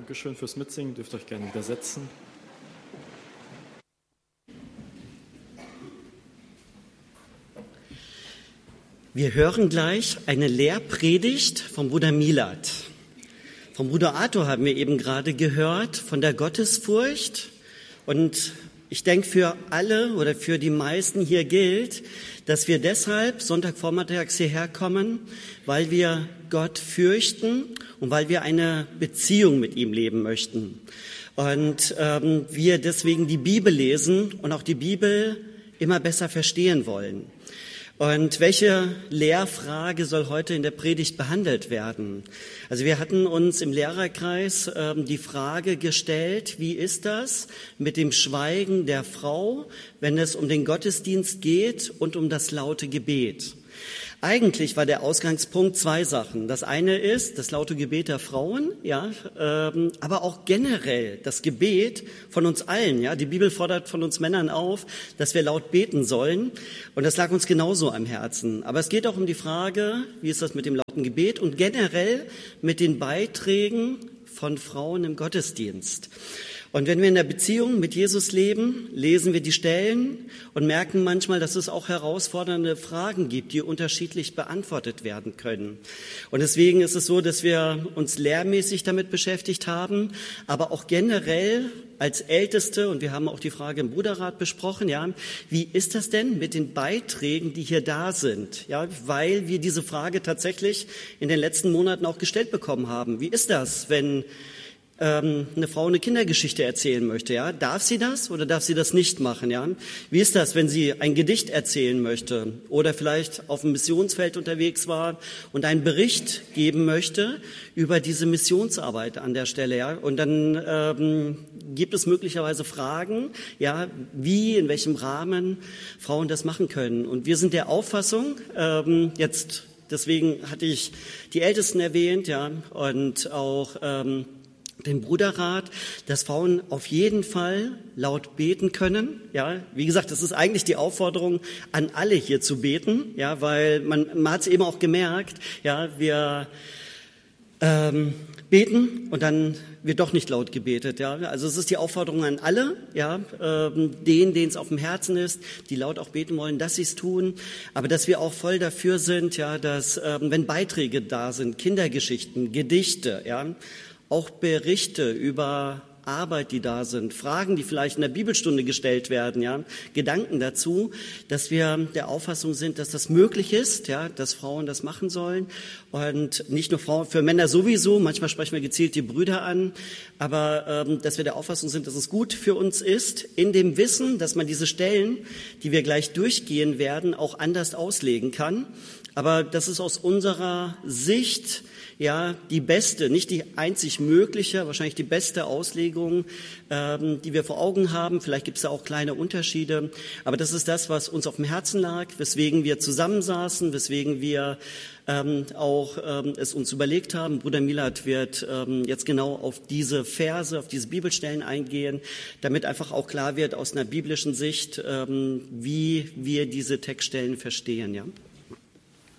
Dankeschön fürs Mitsingen. Dürft euch gerne wieder setzen. Wir hören gleich eine Lehrpredigt vom Bruder Milat. Vom Bruder Arthur haben wir eben gerade gehört von der Gottesfurcht. Und ich denke, für alle oder für die meisten hier gilt, dass wir deshalb Sonntagvormittags hierher kommen, weil wir Gott fürchten und weil wir eine Beziehung mit ihm leben möchten. Und wir deswegen die Bibel lesen und auch die Bibel immer besser verstehen wollen. Und welche Lehrfrage soll heute in der Predigt behandelt werden? Also wir hatten uns im Lehrerkreis die Frage gestellt, wie ist das mit dem Schweigen der Frau, wenn es um den Gottesdienst geht und um das laute Gebet? Eigentlich war der Ausgangspunkt zwei Sachen. Das eine ist das laute Gebet der Frauen, ja, aber auch generell das Gebet von uns allen. Ja, die Bibel fordert von uns Männern auf, dass wir laut beten sollen, und das lag uns genauso am Herzen. Aber es geht auch um die Frage, wie ist das mit dem lauten Gebet und generell mit den Beiträgen von Frauen im Gottesdienst. Und wenn wir in der Beziehung mit Jesus leben, lesen wir die Stellen und merken manchmal, dass es auch herausfordernde Fragen gibt, die unterschiedlich beantwortet werden können. Und deswegen ist es so, dass wir uns lehrmäßig damit beschäftigt haben, aber auch generell als Älteste, und wir haben auch die Frage im Bruderrat besprochen, ja, wie ist das denn mit den Beiträgen, die hier da sind? Ja, weil wir diese Frage tatsächlich in den letzten Monaten auch gestellt bekommen haben. Wie ist das, wenn eine Frau eine Kindergeschichte erzählen möchte, ja? Darf sie das oder darf sie das nicht machen, ja? Wie ist das, wenn sie ein Gedicht erzählen möchte oder vielleicht auf dem Missionsfeld unterwegs war und einen Bericht geben möchte über diese Missionsarbeit an der Stelle, ja? Und dann gibt es möglicherweise Fragen, ja, wie, in welchem Rahmen Frauen das machen können. Und wir sind der Auffassung, deswegen hatte ich die Ältesten erwähnt, ja, und auch den Bruderrat, dass Frauen auf jeden Fall laut beten können. Ja, wie gesagt, das ist eigentlich die Aufforderung an alle hier zu beten, ja, weil man hat es eben auch gemerkt, ja, wir beten und dann wird doch nicht laut gebetet, ja. Also es ist die Aufforderung an alle, ja, denen es auf dem Herzen ist, die laut auch beten wollen, dass sie es tun, aber dass wir auch voll dafür sind, ja, dass wenn Beiträge da sind, Kindergeschichten, Gedichte, ja, auch Berichte über Arbeit, die da sind, Fragen, die vielleicht in der Bibelstunde gestellt werden, ja, Gedanken dazu, dass wir der Auffassung sind, dass das möglich ist, ja, dass Frauen das machen sollen und nicht nur Frauen, für Männer sowieso, manchmal sprechen wir gezielt die Brüder an, aber dass wir der Auffassung sind, dass es gut für uns ist, in dem Wissen, dass man diese Stellen, die wir gleich durchgehen werden, auch anders auslegen kann, aber das ist aus unserer Sicht ja die beste, nicht die einzig mögliche, wahrscheinlich die beste Auslegung, die wir vor Augen haben. Vielleicht gibt es da auch kleine Unterschiede, aber das ist das, was uns auf dem Herzen lag, weswegen wir zusammensaßen, weswegen wir auch es uns überlegt haben. Bruder Milat wird jetzt genau auf diese Verse, auf diese Bibelstellen eingehen, damit einfach auch klar wird aus einer biblischen Sicht, wie wir diese Textstellen verstehen, ja.